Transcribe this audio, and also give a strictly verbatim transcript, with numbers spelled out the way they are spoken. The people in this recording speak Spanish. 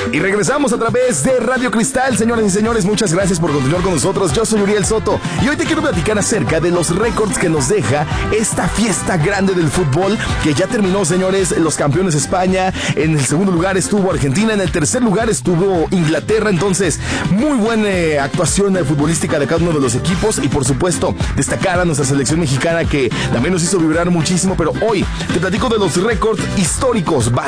Y regresamos a través de Radio Cristal, señoras y señores, muchas gracias por continuar con nosotros. Yo soy Uriel Soto y hoy te quiero platicar acerca de los récords que nos deja esta fiesta grande del fútbol que ya terminó, señores. Los campeones España, en el segundo lugar estuvo Argentina, en el tercer lugar estuvo Inglaterra. Entonces, muy buena eh, actuación eh, futbolística de cada uno de los equipos y por supuesto destacar a nuestra selección mexicana que también nos hizo vibrar muchísimo. Pero hoy te platico de los récords históricos